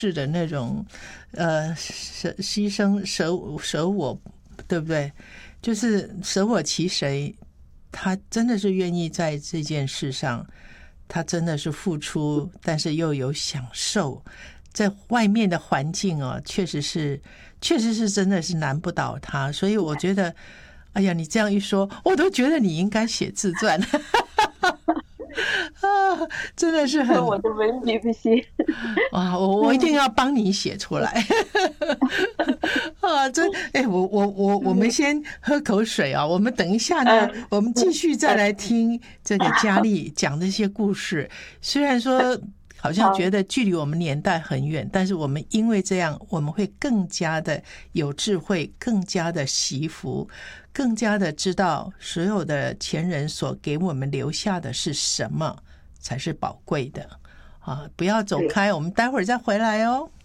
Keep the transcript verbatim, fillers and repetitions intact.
是的那种呃舍牺牲舍舍我，对不对？就是舍我其谁，他真的是愿意在这件事上，他真的是付出，但是又有享受。在外面的环境哦，确实是确实是真的是难不倒他，所以我觉得哎呀，你这样一说，我都觉得你应该写自传啊，真的是很我的文笔不行哇！我我一定要帮你写出来啊！真哎，我我我我们先喝口水啊，我们等一下呢， 嗯我们继续再来听这个佳丽讲这些故事。虽然说好像觉得距离我们年代很远，但是我们因为这样，我们会更加的有智慧，更加的惜福，更加的知道所有的前人所给我们留下的是什么才是宝贵的啊！不要走开，我们待会儿再回来哦。